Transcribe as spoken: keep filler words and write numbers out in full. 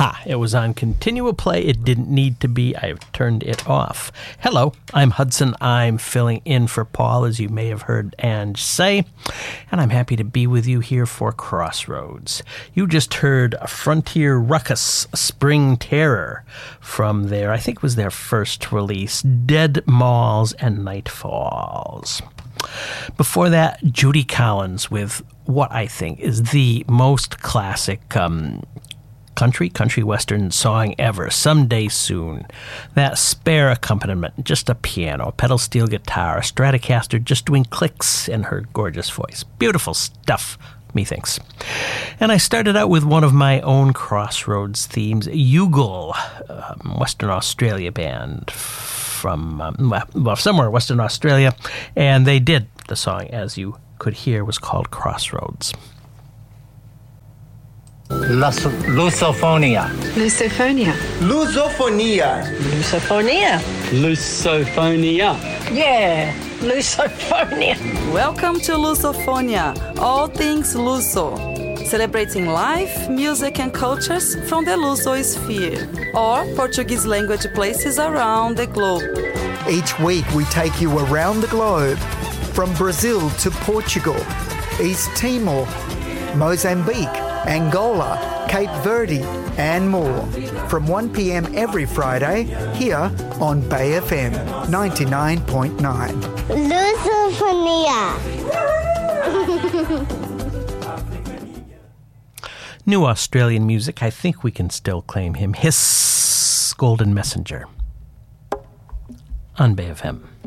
Ha! It was on continual play. It didn't need to be. I've turned it off. Hello, I'm Hudson. I'm filling in for Paul, as you may have heard Ange say, and I'm happy to be with you here for Crossroads. You just heard Frontier Ruckus, Spring Terror, from their, I think it was their first release, Dead Malls and Night Falls. Before that, Judy Collins with what I think is the most classic um, country, country western song ever, Someday Soon. That spare accompaniment, just a piano, pedal steel guitar, a Stratocaster just doing clicks in her gorgeous voice. Beautiful stuff, methinks. And I started out with one of my own Crossroads themes, Youghal, um, Western Australia band from, um, well, somewhere in Western Australia, and they did the song, as you could hear, was called Crossroads. Lus- Lusophonia. Lusophonia. Lusophonia. Lusophonia. Lusophonia. Yeah, Lusophonia. Welcome to Lusophonia, all things Luso, celebrating life, music and cultures from the Lusosphere, or Portuguese language places around the globe. Each week we take you around the globe, from Brazil to Portugal, East Timor, Mozambique, Angola, Cape Verde, and more. From one p.m. every Friday, here on Bay F M ninety-nine point nine. Lusophonia. New Australian music, I think we can still claim him. Hiss, Golden Messenger on Bay F M.